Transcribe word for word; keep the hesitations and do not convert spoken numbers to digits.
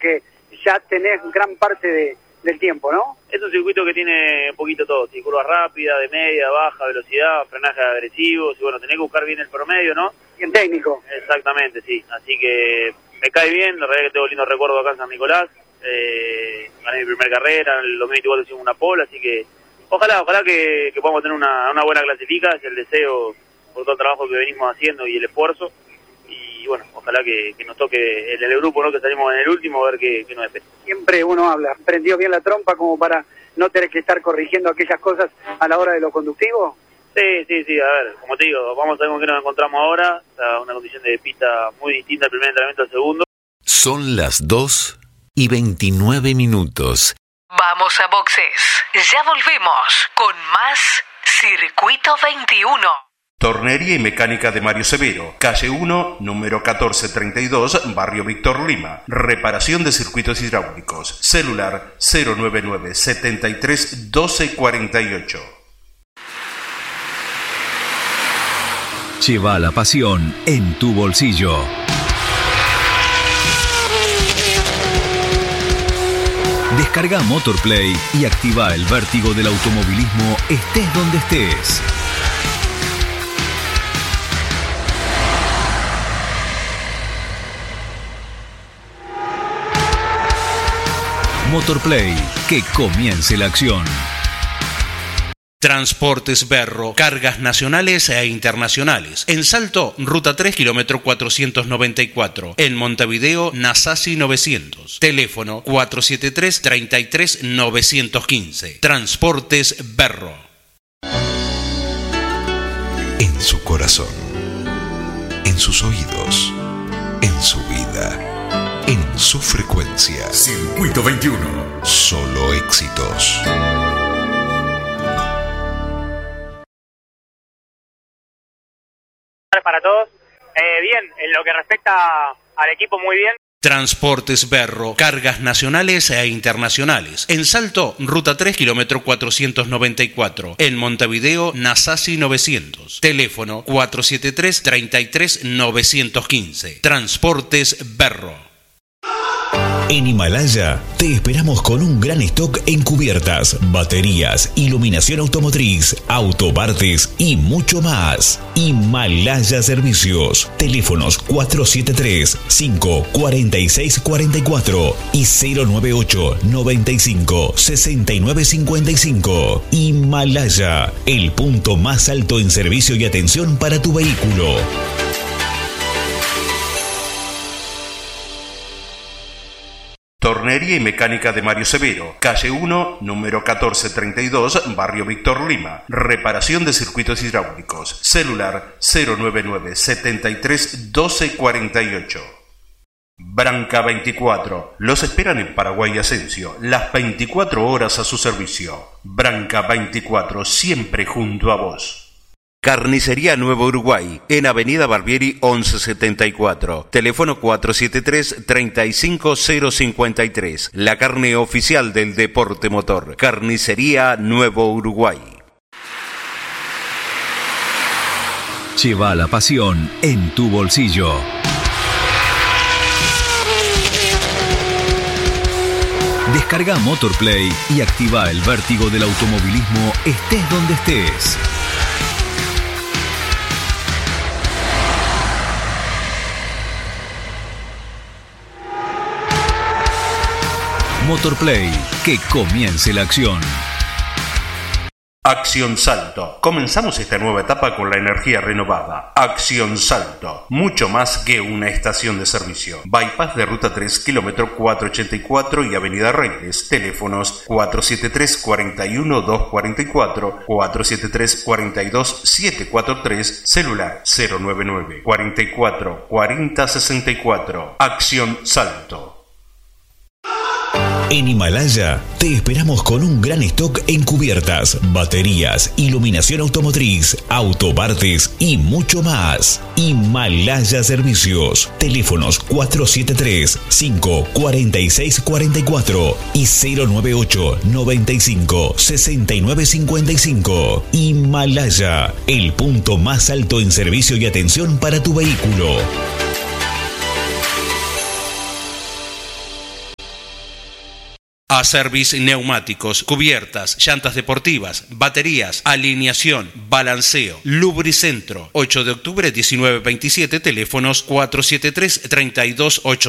que ya tenés gran parte de, del tiempo, ¿no? Es un circuito que tiene un poquito todo, sí, curvas rápidas, de media, baja velocidad, frenaje agresivo, y bueno, tenés que buscar bien el promedio, ¿no? Bien técnico. Exactamente, sí, así que me cae bien, la realidad que tengo lindos recuerdos acá en San Nicolás, eh, gané mi primera carrera, en el dos mil veinticuatro hicimos una pole, así que ojalá, ojalá que, que podamos tener una, una buena clasifica, es el deseo por todo el trabajo que venimos haciendo y el esfuerzo. Y bueno, ojalá que, que nos toque el, el grupo, ¿no? Que salimos en el último, a ver qué, qué nos espera. Siempre uno habla, prendió bien la trompa como para no tener que estar corrigiendo aquellas cosas a la hora de lo conductivo. Sí, sí, sí, a ver, como te digo, vamos a ver con qué nos encontramos ahora, o sea, una condición de pista muy distinta al primer entrenamiento al segundo. Son las dos y veintinueve minutos. Vamos a boxes, ya volvemos con más Circuito veintiuno. Tornería y mecánica de Mario Severo, calle uno, número catorce treinta y dos, barrio Víctor Lima. Reparación de circuitos hidráulicos. Celular cero nueve nueve, setenta y tres, doce cuarenta y ocho. Lleva la pasión en tu bolsillo. Descarga Motorplay y activa el vértigo del automovilismo estés donde estés. Motorplay, que comience la acción. Transportes Berro, cargas nacionales e internacionales. En Salto, ruta tres, kilómetro cuatrocientos noventa y cuatro. En Montevideo, Nasasi novecientos. Teléfono cuatro siete tres, treinta y tres, novecientos quince. Transportes Berro. En su corazón, en sus oídos, en su vida, en su frecuencia. Circuito veintiuno. Solo éxitos. Para todos, eh, bien, en lo que respecta al equipo, muy bien. Transportes Berro, cargas nacionales e internacionales. En Salto, ruta tres, kilómetro cuatrocientos noventa y cuatro. En Montevideo, Nasasi novecientos. Teléfono cuatro siete tres, treinta y tres, novecientos quince. Transportes Berro. En Himalaya te esperamos con un gran stock en cubiertas, baterías, iluminación automotriz, autopartes y mucho más. Himalaya Servicios. Teléfonos cuatro siete tres, cinco cuatro seis cuatro cuatro y cero nueve ocho, noventa y cinco, sesenta y nueve cincuenta y cinco. Himalaya, el punto más alto en servicio y atención para tu vehículo. Tornería y mecánica de Mario Severo, calle uno, número catorce treinta y dos, barrio Víctor Lima. Reparación de circuitos hidráulicos. Celular cero nueve nueve, setenta y tres, doce cuarenta y ocho. Branca veinticuatro. Los esperan en Paraguay Asensio, las veinticuatro horas a su servicio. Branca veinticuatro, siempre junto a vos. Carnicería Nuevo Uruguay, en Avenida Barbieri once setenta y cuatro. Teléfono cuatro siete tres, treinta y cinco, cero cincuenta y tres. La carne oficial del deporte motor. Carnicería Nuevo Uruguay. Lleva la pasión en tu bolsillo. Descarga Motorplay y activa el vértigo del automovilismo estés donde estés. Motorplay, que comience la acción. Acción Salto. Comenzamos esta nueva etapa con la energía renovada. Acción Salto. Mucho más que una estación de servicio. Bypass de ruta tres, kilómetro cuatrocientos ochenta y cuatro y Avenida Reyes. Teléfonos cuatro siete tres, cuarenta y uno, doscientos cuarenta y cuatro, cuatro siete tres, cuarenta y dos, setecientos cuarenta y tres. Celular cero nueve nueve, cuarenta y cuatro, cuarenta, sesenta y cuatro. Acción Salto. En Himalaya te esperamos con un gran stock en cubiertas, baterías, iluminación automotriz, autopartes y mucho más. Himalaya Servicios. Teléfonos cuatro siete tres, cinco cuatro seis cuatro cuatro y cero nueve ocho, noventa y cinco, sesenta y nueve cincuenta y cinco. Himalaya, el punto más alto en servicio y atención para tu vehículo. Acervis Neumáticos, cubiertas, llantas deportivas, baterías, alineación, balanceo, lubricentro. ocho de octubre diecinueve veintisiete, teléfonos cuatro siete tres, tres dos ocho